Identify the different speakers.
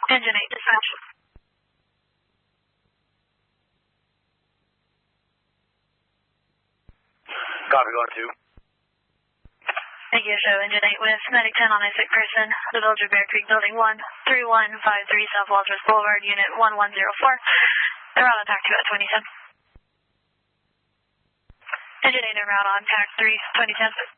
Speaker 1: Engine 8 dispatch.
Speaker 2: Copy, going to.
Speaker 1: Thank you, show Engine 8 with medic 10 on a sick person. The Village of Bear Creek, Building 1, 3153 South Walters Boulevard, Unit 1104. They're on attack 2 at 2010. Engine 8 en route on TAC 3, 2010.